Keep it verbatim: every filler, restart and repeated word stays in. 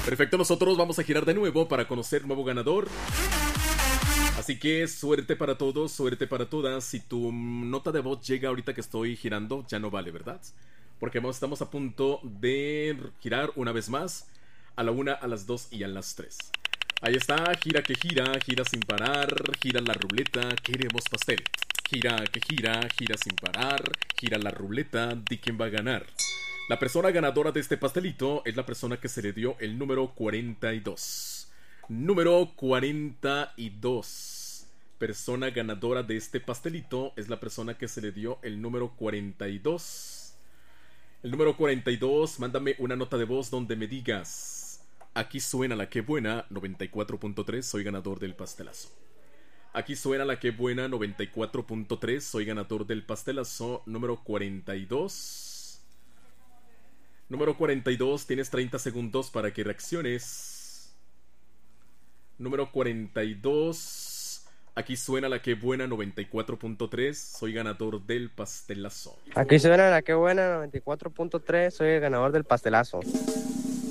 Perfecto, nosotros vamos a girar de nuevo para conocer nuevo ganador. Así que suerte para todos, suerte para todas. Si tu nota de voz llega ahorita que estoy girando, ya no vale, ¿verdad? Porque estamos a punto de girar una vez más. A la una, a las dos y a las tres. Ahí está, gira que gira, gira sin parar. Gira la ruleta, queremos pastel. Gira que gira, gira sin parar. Gira la ruleta, di quién va a ganar. La persona ganadora de este pastelito es la persona que se le dio el número cuarenta y dos. Número cuarenta y dos. Persona ganadora de este pastelito es la persona que se le dio el número cuarenta y dos. El número cuarenta y dos, mándame una nota de voz donde me digas: aquí suena la que buena, noventa y cuatro punto tres, soy ganador del pastelazo. Aquí suena la que buena, noventa y cuatro punto tres, soy ganador del pastelazo. Número cuarenta y dos. Número cuarenta y dos, tienes treinta segundos para que reacciones. Número cuarenta y dos. Aquí suena la que buena, noventa y cuatro punto tres. Soy ganador del pastelazo. Aquí suena la que buena, noventa y cuatro punto tres. Soy el ganador del pastelazo.